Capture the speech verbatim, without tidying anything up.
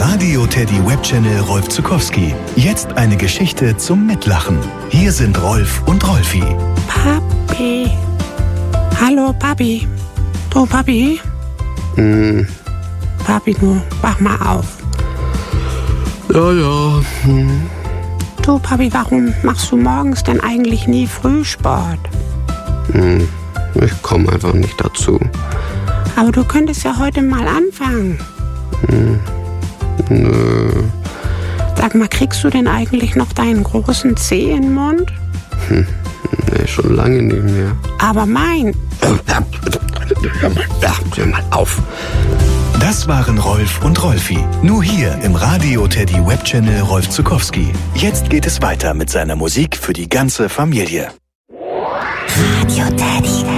Radio Teddy Webchannel Rolf Zuckowski. Jetzt eine Geschichte zum Mitlachen. Hier sind Rolf und Rolfi. Papi. Hallo, Papi. Du, Papi? Hm. Papi, du, wach mal auf. Ja, ja. Hm. Du, Papi, warum machst du morgens denn eigentlich nie Frühsport? Hm. Ich komme einfach nicht dazu. Aber du könntest ja heute mal anfangen. Hm. Nö. Sag mal, kriegst du denn eigentlich noch deinen großen Zeh in den Mund? Hm. Nee, schon lange nicht mehr. Aber mein... Hör mal, hör mal auf. Das waren Rolf und Rolfi. Nur hier im Radio Teddy Webchannel Rolf Zuckowski. Jetzt geht es weiter mit seiner Musik für die ganze Familie. Radio Teddy.